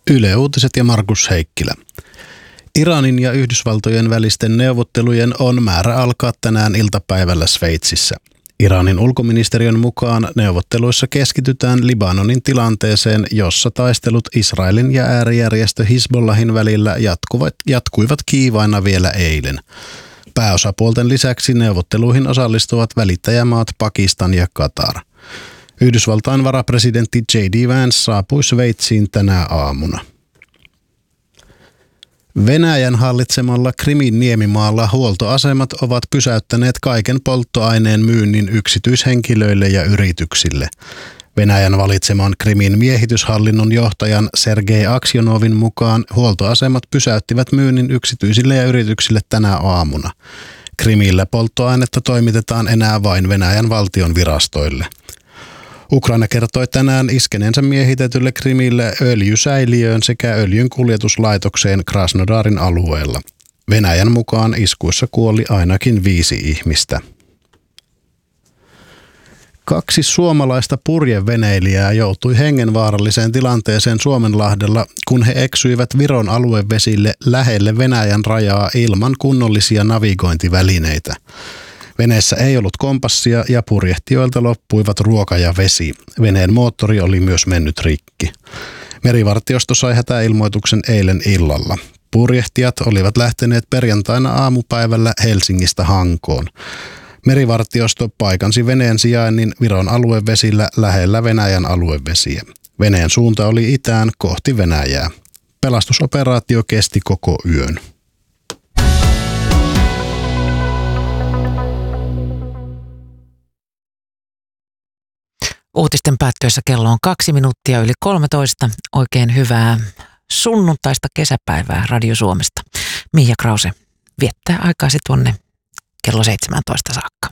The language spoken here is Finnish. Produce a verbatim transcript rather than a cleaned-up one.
Yle Uutiset ja Markus Heikkilä. Iranin ja Yhdysvaltojen välisten neuvottelujen on määrä alkaa tänään iltapäivällä Sveitsissä. Iranin ulkoministeriön mukaan neuvotteluissa keskitytään Libanonin tilanteeseen, jossa taistelut Israelin ja äärijärjestö Hizbollahin välillä jatkuvat, jatkuivat kiivaina vielä eilen. Pääosapuolten lisäksi neuvotteluihin osallistuvat välittäjämaat Pakistan ja Katar. Yhdysvaltain varapresidentti J D Vance saapui Sveitsiin tänä aamuna. Venäjän hallitsemalla Krimin niemimaalla huoltoasemat ovat pysäyttäneet kaiken polttoaineen myynnin yksityishenkilöille ja yrityksille. Venäjän valitseman Krimin miehityshallinnon johtajan Sergei Aksionovin mukaan huoltoasemat pysäyttivät myynnin yksityisille ja yrityksille tänä aamuna. Krimillä polttoainetta toimitetaan enää vain Venäjän valtion virastoille. Ukraina kertoi tänään iskeneensä miehitetylle Krimille öljysäiliöön sekä öljyn kuljetuslaitokseen Krasnodarin alueella. Venäjän mukaan iskuissa kuoli ainakin viisi ihmistä. Kaksi suomalaista purjeveneilijää joutui hengenvaaralliseen tilanteeseen Suomenlahdella, kun he eksyivät Viron aluevesille lähelle Venäjän rajaa ilman kunnollisia navigointivälineitä. Veneessä ei ollut kompassia ja purjehtijoilta loppuivat ruoka ja vesi. Veneen moottori oli myös mennyt rikki. Merivartiosto sai hätäilmoituksen eilen illalla. Purjehtijat olivat lähteneet perjantaina aamupäivällä Helsingistä Hankoon. Merivartiosto paikansi veneen sijainnin Viron aluevesillä lähellä Venäjän aluevesiä. Veneen suunta oli itään kohti Venäjää. Pelastusoperaatio kesti koko yön. Uutisten päättyessä kello on kaksi minuuttia yli kolmetoista. Oikein hyvää sunnuntaista kesäpäivää Radio Suomesta. Miia Krause viettää aikaasi tuonne kello seitsemäntoista saakka.